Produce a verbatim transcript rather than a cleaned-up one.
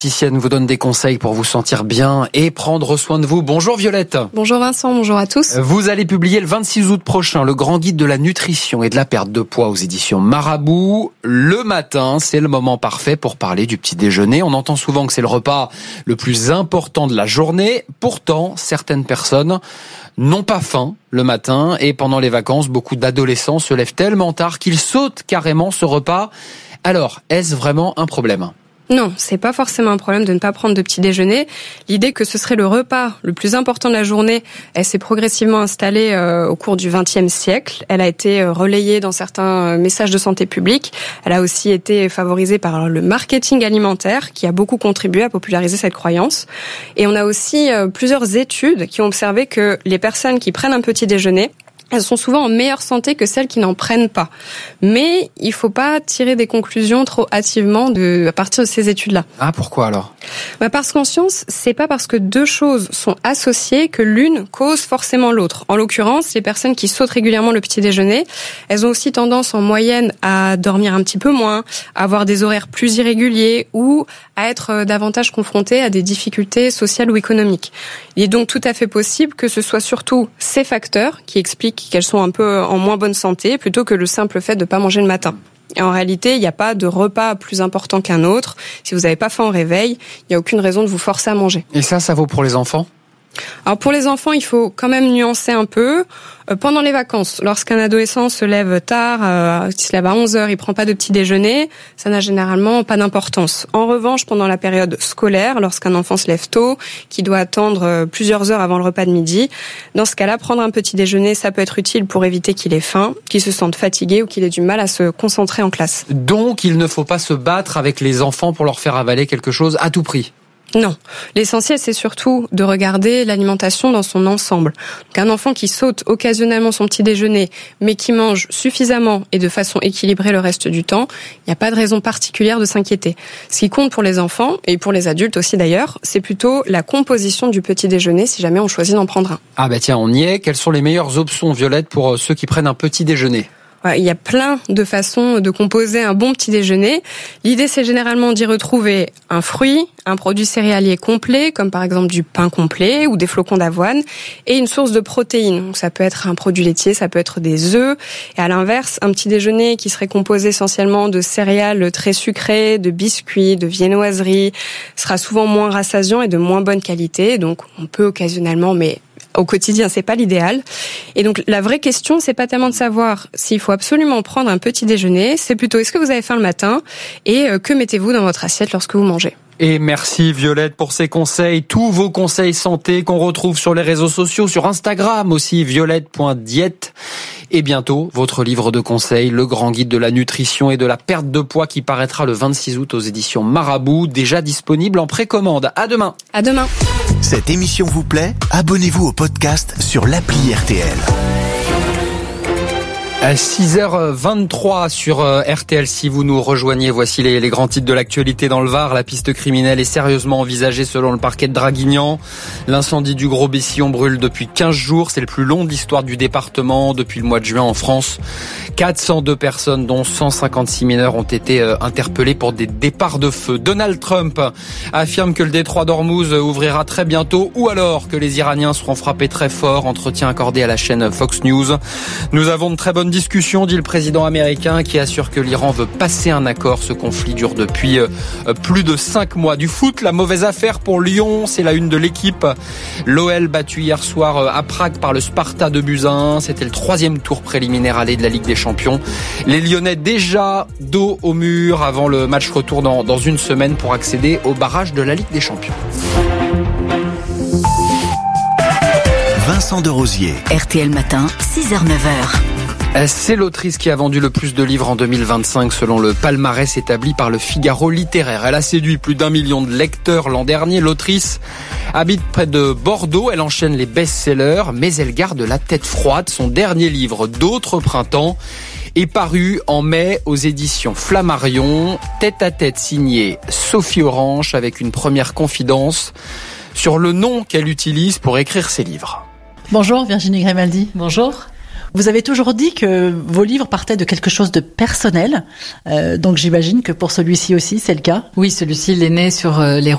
Diététicienne vous donne des conseils pour vous sentir bien et prendre soin de vous. Bonjour Violette. Bonjour Vincent, bonjour à tous. Vous allez publier le vingt-six août prochain le grand guide de la nutrition et de la perte de poids aux éditions Marabout. Le matin, c'est le moment parfait pour parler du petit déjeuner. On entend souvent que c'est le repas le plus important de la journée. Pourtant, certaines personnes n'ont pas faim le matin et pendant les vacances, beaucoup d'adolescents se lèvent tellement tard qu'ils sautent carrément ce repas. Alors, est-ce vraiment un problème ? Non, c'est pas forcément un problème de ne pas prendre de petit déjeuner. L'idée que ce serait le repas le plus important de la journée, elle s'est progressivement installée euh, au cours du vingtième siècle. Elle a été euh, relayée dans certains messages de santé publique. Elle a aussi été favorisée par le marketing alimentaire qui a beaucoup contribué à populariser cette croyance. Et on a aussi euh, plusieurs études qui ont observé que les personnes qui prennent un petit déjeuner, elles sont souvent en meilleure santé que celles qui n'en prennent pas. Mais il faut pas tirer des conclusions trop hâtivement de, à partir de ces études-là. Ah, pourquoi alors ? Bah parce qu'en science, c'est pas parce que deux choses sont associées que l'une cause forcément l'autre. En l'occurrence, les personnes qui sautent régulièrement le petit déjeuner, elles ont aussi tendance en moyenne à dormir un petit peu moins, à avoir des horaires plus irréguliers ou à être davantage confrontées à des difficultés sociales ou économiques. Il est donc tout à fait possible que ce soit surtout ces facteurs qui expliquent qu'elles sont un peu en moins bonne santé plutôt que le simple fait de ne pas manger le matin. Et en réalité, il n'y a pas de repas plus important qu'un autre. Si vous n'avez pas faim au réveil, il n'y a aucune raison de vous forcer à manger. Et ça, ça vaut pour les enfants ? Alors pour les enfants, il faut quand même nuancer un peu. Euh, pendant les vacances, lorsqu'un adolescent se lève tard, euh, il se lève à onze heures, il prend pas de petit déjeuner, ça n'a généralement pas d'importance. En revanche, pendant la période scolaire, lorsqu'un enfant se lève tôt, qui doit attendre euh, plusieurs heures avant le repas de midi, dans ce cas-là, prendre un petit déjeuner, ça peut être utile pour éviter qu'il ait faim, qu'il se sente fatigué ou qu'il ait du mal à se concentrer en classe. Donc, il ne faut pas se battre avec les enfants pour leur faire avaler quelque chose à tout prix. Non. L'essentiel, c'est surtout de regarder l'alimentation dans son ensemble. Donc, un enfant qui saute occasionnellement son petit déjeuner, mais qui mange suffisamment et de façon équilibrée le reste du temps, il n'y a pas de raison particulière de s'inquiéter. Ce qui compte pour les enfants, et pour les adultes aussi d'ailleurs, c'est plutôt la composition du petit déjeuner si jamais on choisit d'en prendre un. Ah bah tiens, on y est. Quelles sont les meilleures options, Violette, pour ceux qui prennent un petit déjeuner ? Il y a plein de façons de composer un bon petit déjeuner. L'idée, c'est généralement d'y retrouver un fruit, un produit céréalier complet, comme par exemple du pain complet ou des flocons d'avoine, et une source de protéines. Donc, ça peut être un produit laitier, ça peut être des œufs. Et à l'inverse, un petit déjeuner qui serait composé essentiellement de céréales très sucrées, de biscuits, de viennoiseries, sera souvent moins rassasiant et de moins bonne qualité. Donc, on peut occasionnellement, mais au quotidien, c'est pas l'idéal. Et donc, la vraie question, c'est pas tellement de savoir s'il faut absolument prendre un petit déjeuner, c'est plutôt est-ce que vous avez faim le matin et que mettez-vous dans votre assiette lorsque vous mangez. Et merci Violette pour ces conseils, tous vos conseils santé qu'on retrouve sur les réseaux sociaux, sur Instagram aussi, violette point diète. Et bientôt, votre livre de conseils, le grand guide de la nutrition et de la perte de poids qui paraîtra le vingt-six août aux éditions Marabout, déjà disponible en précommande. À demain. À demain. Cette émission vous plaît ? Abonnez-vous au podcast sur l'appli R T L. À six heures vingt-trois sur R T L, si vous nous rejoignez, voici les, les grands titres de l'actualité dans le Var. La piste criminelle est sérieusement envisagée selon le parquet de Draguignan. L'incendie du Gros Bessillon brûle depuis quinze jours. C'est le plus long de l'histoire du département depuis le mois de juin en France. quatre cent deux personnes, dont cent cinquante-six mineurs, ont été interpellées pour des départs de feu. Donald Trump affirme que le détroit d'Ormuz ouvrira très bientôt ou alors que les Iraniens seront frappés très fort. Entretien accordé à la chaîne Fox News. Nous avons de très bonnes discussion, dit le président américain qui assure que l'Iran veut passer un accord. Ce conflit dure depuis euh, plus de cinq mois. Du foot, la mauvaise affaire pour Lyon, c'est la une de l'équipe. L'O L battu hier soir à Prague par le Sparta de Buzyn. C'était le troisième tour préliminaire aller de la Ligue des Champions. Les Lyonnais déjà dos au mur avant le match retour dans, dans une semaine pour accéder au barrage de la Ligue des Champions. Vincent Derosier. R T L Matin, six heures neuf heures. C'est l'autrice qui a vendu le plus de livres en deux mille vingt-cinq selon le palmarès établi par le Figaro littéraire. Elle a séduit plus d'un million de lecteurs l'an dernier. L'autrice habite près de Bordeaux. Elle enchaîne les best-sellers, mais elle garde la tête froide. Son dernier livre, D'autres printemps, est paru en mai aux éditions Flammarion. Tête à tête signé Sophie Orange avec une première confidence sur le nom qu'elle utilise pour écrire ses livres. Bonjour Virginie Grimaldi, bonjour. Vous avez toujours dit que vos livres partaient de quelque chose de personnel, euh, donc j'imagine que pour celui-ci aussi c'est le cas. Oui, celui-ci il est né sur euh, les